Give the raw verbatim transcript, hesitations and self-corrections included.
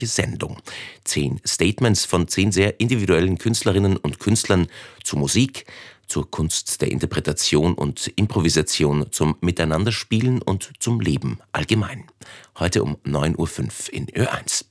Sendung. Zehn Statements von zehn sehr individuellen Künstlerinnen und Künstlern zu Musik, zur Kunst der Interpretation und Improvisation, zum Miteinanderspielen und zum Leben allgemein. Heute um neun Uhr fünf in Ö eins.